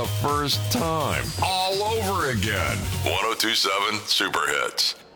the first time all over again. 1027 Super Hits.